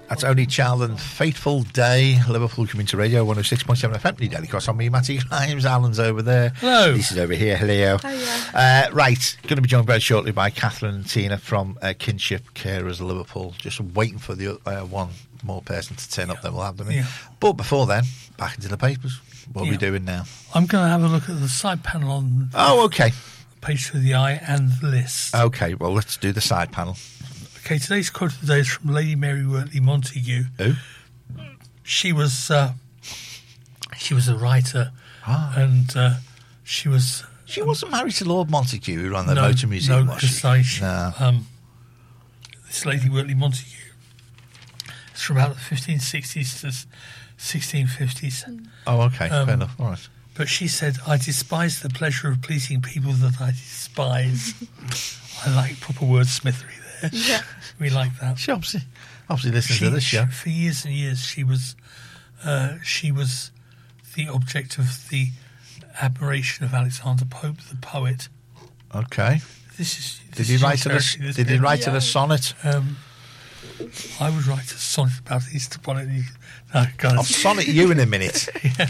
That's Only Child and Fateful Day. Liverpool Community Radio 106.7 FM. New Daily Cross on me, Matty Grimes. Alan's over there. Hello. Lisa's over here. Hello. Right, going to be joined very shortly by Catherine and Tina from Kinship Carers Liverpool. Just waiting for the one more person to turn up, then we'll have them in. Yeah. But before then, back into the papers. What are we doing now? I'm going to have a look at the side panel on okay. Page for the Eye and the list. Okay, well, let's do the side panel. Okay, today's quote of the day is from Lady Mary Wortley Montagu. Who? She was a writer, and she was... She wasn't married to Lord Montagu, who ran the Motor Museum, was she? No. This Lady Wortley Montagu. It's from about the 1560s to 1650s. Oh, okay, fair enough, all right. But she said, I despise the pleasure of pleasing people that I despise. I like proper wordsmithery there. Yeah. We like that. She obviously listens to this show. For years and years, she was the object of the admiration of Alexander Pope, the poet. Okay. Did he write her a sonnet? I would write a sonnet about Easter bonnet. I'll sonnet you in a minute.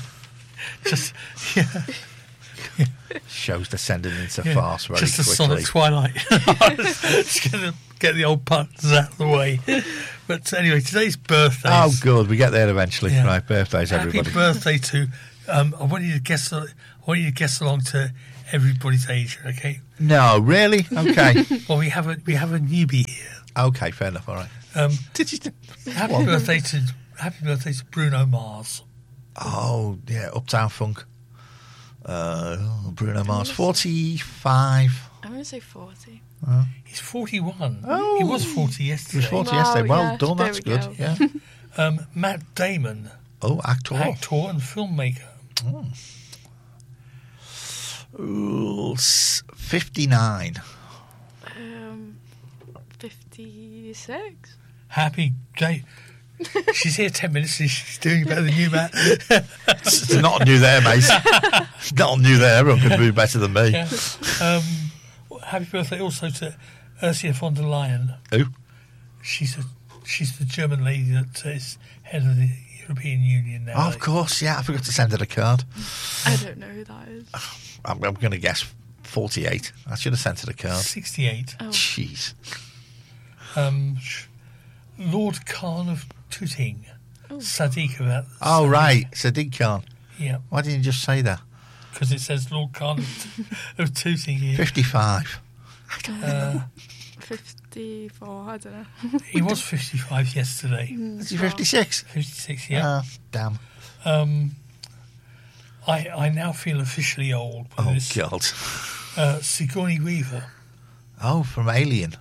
Show's descending into farce very quickly. Just a sonnet Twilight. Just going to get the old puns out of the way. But anyway, today's birthday. Oh, good. We get there eventually. Yeah. Right, birthdays, everybody. Happy birthday to... I want you to guess along to everybody's age, okay? No, really? Okay. Well, we have a newbie here. Okay, fair enough. All right. Did you? Happy birthday to Bruno Mars. Oh yeah, Uptown Funk. Bruno Mars, 45. I'm going to say 40. He's 41. Oh. He was 40 yesterday. He was 40 yesterday. Well yeah, done. there That's we good. go. Yeah. Matt Damon. Oh, actor and filmmaker. Ooh, 59. 56. Happy day. She's here 10 minutes and she's doing better than you, Matt. It's not new there, mate. Not new there. Everyone can do better than me. Yeah. Happy birthday also to Ursula von der Leyen. Who? She's the German lady that is head of the European Union now. Oh, of course, yeah. I forgot to send her a card. I don't know who that is. I'm going to guess 48. I should have sent her a card. 68. Oh. Jeez. Lord Khan of Tooting. Sadiq about this. Oh, right. Sadiq Khan. Yeah. Why didn't you just say that? Because it says Lord Khan of Tooting here. 55. 54, I don't know. He was 55 yesterday. Is he 56? 56, yeah. Damn. I now feel officially old. Oh, God. Sigourney Weaver. Oh, from Alien.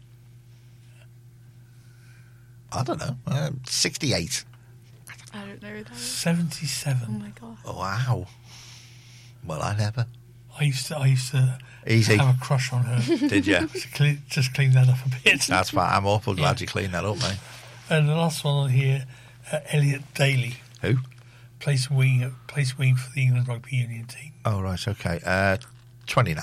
I don't know. 68. I don't know who that is. 77. Oh, my God. Oh, wow. Well, I never. I used to Easy. have a crush on her. Did you? Just clean that up a bit. That's fine. I'm awful glad you cleaned that up, mate. And the last one on here, Elliot Daly. Who? Plays wing for the England Rugby Union team. Oh, right, okay. 29.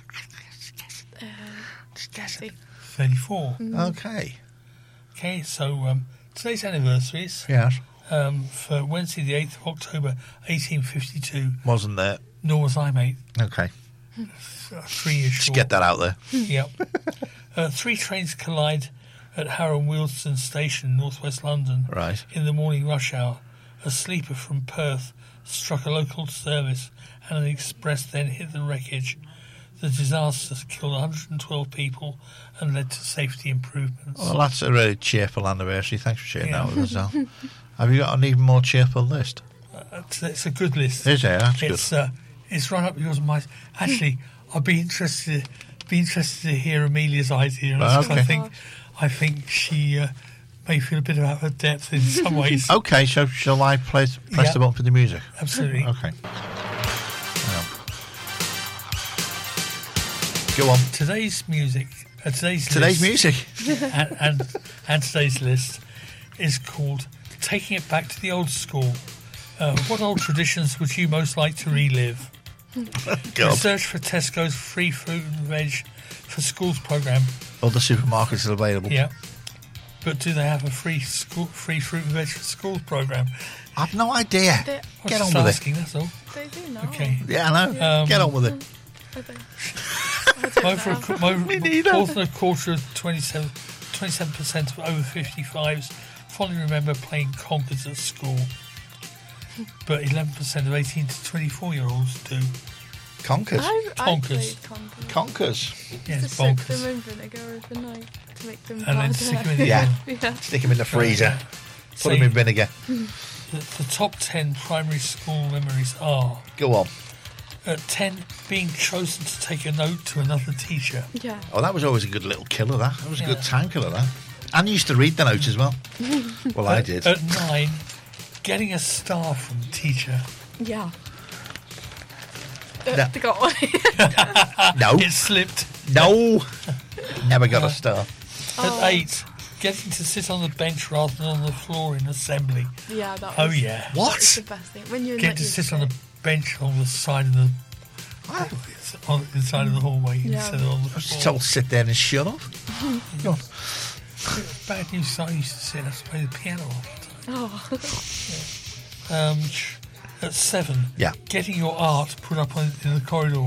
Jesse. 34. Okay. Okay, so today's anniversaries. Yes. For Wednesday the 8th of October 1852. Wasn't there. Nor was I, mate. Okay. 3 years Just short. get that out there. Yep. 3 trains collide at Harrow Wealdstone Station, northwest London. Right. In the morning rush hour. A sleeper from Perth struck a local service and an express then hit the wreckage. The disaster killed 112 people and led to safety improvements. Well, that's a really cheerful anniversary. Thanks for sharing that with us, Al. Have you got an even more cheerful list? It's a good list. Is it? That's good. It's right up yours and mine. Actually, I'd be interested to hear Amelia's idea. Okay. I think she may feel a bit out of her depth in some ways. Okay, so shall I press the button for the music? Absolutely. Okay. Go on. Today's music. Today's music and today's list is called "Taking It Back to the Old School." What old traditions would you most like to relive? Research for Tesco's free fruit and veg for schools programme. Other supermarkets are available. Yeah. But do they have a free fruit and veg schools program? I've no idea. They, Get I'm on just with asking, that's all. they do now. Okay. Yeah, I know. Get on with it. I don't know. Me neither. More than a quarter of 27% of over 55s fondly remember playing conkers at school. But 11% of 18 to 24-year-olds do. Conkers. I Conkers. played conkers. Conkers. Yeah, To it's soak bonkers. them in vinegar overnight to make them And then harder. stick them in the Yeah. Yeah. Stick them in the freezer. Put So them in vinegar. the top 10 primary school memories are: Go on. at 10, being chosen to take a note to another teacher. Yeah. Oh, that was always a good little killer, that. That was a good Yeah. time killer, that. And you used to read the notes as well. Well, I did. At 9, getting a star from the teacher. Yeah. No. They got one. No. It slipped. No. Never got a star. Oh. At 8, getting to sit on the bench rather than on the floor in assembly. Yeah, that was, Oh, yeah. What? that was the best thing. When you're in Get like to year sit on the six. bench on the side of the on the side of the hallway Yeah. instead of on the I was floor. told to sit there and shut up. Go on. Bad news. I used to sit and play the piano all the time. Oh. At 7, Yeah. getting your art put up in the corridor.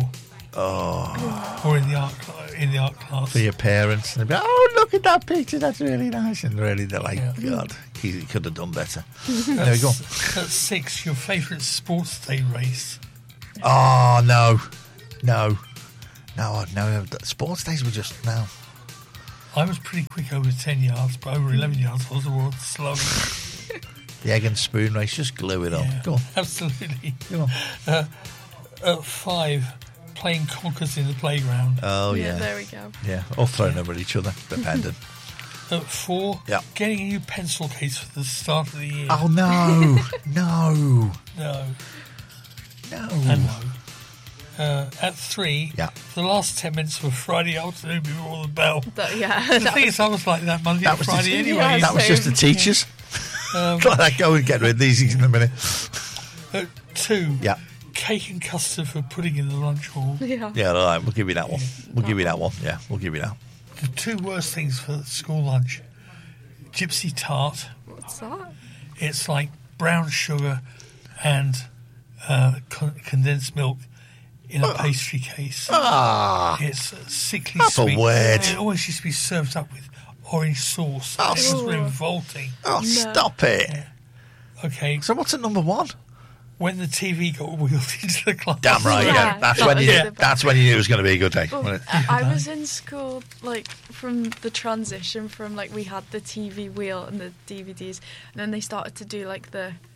Or in the art class. For your parents. And they'd be, oh, look at that picture. That's really nice. And really, they're like, Yeah. God, he could have done better. There we go. At 6, your favourite sports day race. Oh, no. No. No, no. Sports days were just, no. I was pretty quick over 10 yards, but over 11 yards I was the world's slowest. The egg and spoon race, just glue it on. Yeah, Go on. absolutely. Go on. At 5, playing conkers in the playground. Oh, Yeah, yeah. there we go. Yeah, or throwing them at each other, depending. At 4, Yeah. getting a new pencil case for the start of the year. Oh, no. No. No, No. and no. At 3, Yeah. the last 10 minutes of a Friday afternoon before the bell. That, yeah. The that thing was- is, I was like that Monday That and was Friday just- anyway. Yeah, That was just the teachers. Like, go and get rid of these in a minute. At 2, Yeah. cake and custard for pudding in the lunch hall. yeah. Yeah, all right, we'll give you that one. We'll give you that one. Yeah, we'll give you that. The 2 worst things for the school lunch: gypsy tart. What's that? It's like brown sugar and condensed milk in a pastry case. Ah, It's sickly That's a sweet. word. It always used to be served up with orange sauce. Oh, It was Ooh. revolting. oh, No. stop it. Okay, So what's at number 1? when the TV got wheeled into the class. Damn right. Yeah, Yeah, that's that when was you. the best. That's when you knew it was going to be a good day. Well, wasn't it? I was in school, like, from the transition from, like, we had the TV wheel and the DVDs, and then they started to do, like,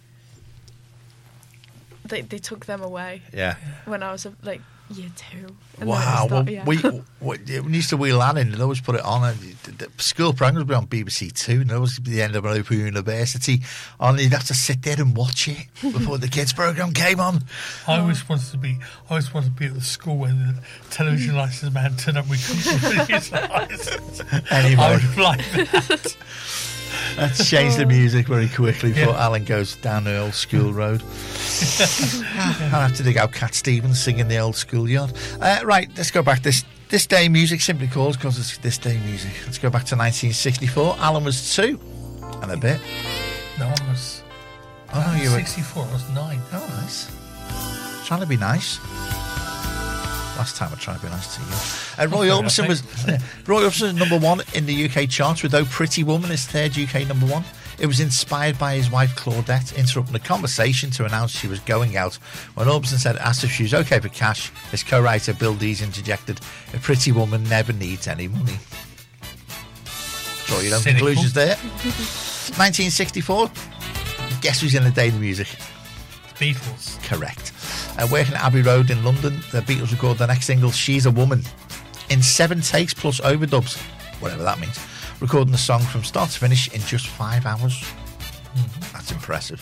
They took them away Yeah. when I was, like, year 2. And Wow. then Well, it started, we used to wheel that in. They always put it on. And the school programs would be on BBC Two, and there was the end of an Open University. And you'd have to sit there and watch it before the kids' program came on. I always wanted to be at the school when the television license man turned up with his license. I Anyway, would like that. let's change the music very quickly before Yeah. Alan goes down the old school road. I'll have to dig out Cat Stevens singing the old schoolyard. Right, let's go back. This day music simply calls because it's this day music. Let's go back to 1964. Alan was 2 and a bit. No, I was. Oh, no, you were. 64. I was 9. Oh, nice. Trying to be nice. Last time I tried to be nice to you. Roy Orbison was number 1 in the UK charts with "Oh Pretty Woman," his 3rd UK number 1. It was inspired by his wife Claudette interrupting the conversation to announce she was going out. When Orbison asked if she was okay for cash, his co-writer Bill Dees interjected, "A pretty woman never needs any money." Draw your own Cynical. conclusions there. 1964. Guess who's in the day of music? Beatles. Correct. Working at Abbey Road in London, the Beatles recorded their next single, "She's a Woman," in 7 takes plus overdubs, whatever that means, recording the song from start to finish in just 5 hours. That's impressive.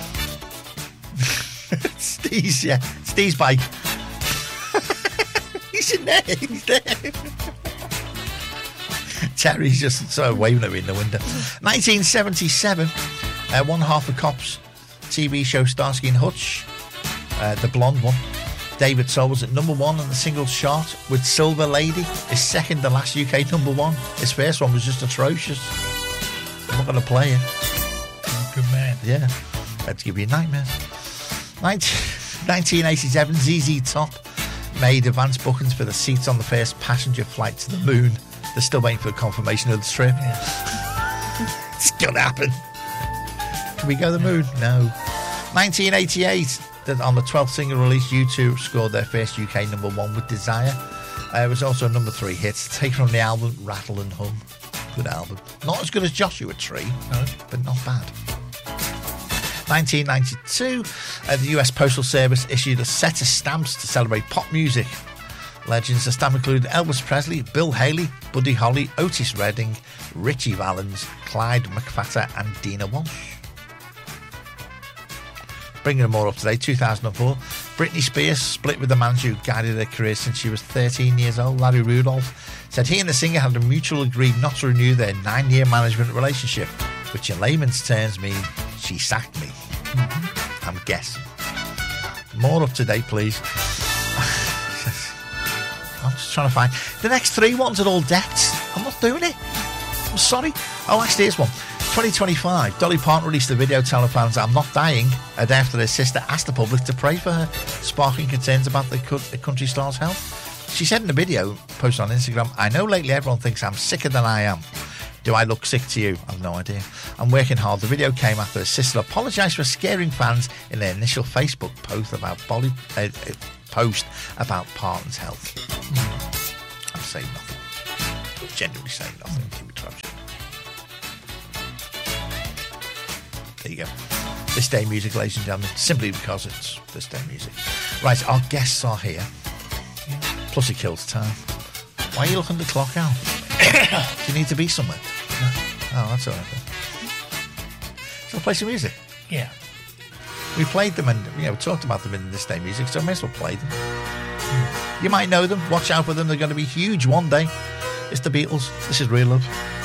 Steve's bike. He's in there. He's there. Terry's just sort of waving at me in the window. 1977, one half of Cops TV show Starsky and Hutch, the blonde one. David Soul was at number 1 on the singles chart with "Silver Lady," his second to last UK number 1. His first one was just atrocious. I'm not going to play it. Good man. Yeah, that'd give you nightmares. 1987, ZZ Top made advance bookings for the seats on the first passenger flight to the moon. They're still waiting for confirmation of the trip. Yeah. It's going to happen. Can we go to the moon? No. 1988, on the 12th single release, U2 scored their first UK number 1 with Desire. It was also a number 3 hit, taken from the album Rattle and Hum. Good album. Not as good as Joshua Tree, No. but not bad. 1992, the US Postal Service issued a set of stamps to celebrate pop music. Legends. The stamp included Elvis Presley, Bill Haley, Buddy Holly, Otis Redding, Richie Valens, Clyde McPhatter and Dina Walsh. Bringing them more up to date, 2004, Britney Spears split with the manager who guided her career since she was 13 years old, Larry Rudolph, said he and the singer had a mutual agreed not to renew their 9-year management relationship, which in layman's terms mean she sacked me. I'm guessing. More up to date, please. I'm just trying to find... The next 3 ones are all deaths. I'm not doing it. I'm sorry. Oh, actually, here's one. 2025, Dolly Parton released a video telling fans I'm not dying a day after their sister asked the public to pray for her, sparking concerns about the country star's health. She said in the video, posted on Instagram, I know lately everyone thinks I'm sicker than I am. Do I look sick to you? I've no idea. I'm working hard. The video came after her sister apologised for scaring fans in their initial Facebook post about Parton's health. I'm saying nothing. I'm genuinely saying nothing. Keep it tragic. There you go. This Day Music, ladies and gentlemen, simply because it's This Day Music. Right, our guests are here. Plus it kills time. Why are you looking at the clock, Al? Do you need to be somewhere? No. Oh, that's all right then. So play some music. Yeah. We played them and we talked about them in This Day Music, so I may as well play them. You might know them. Watch out for them. They're going to be huge one day. It's the Beatles. This is Real Love.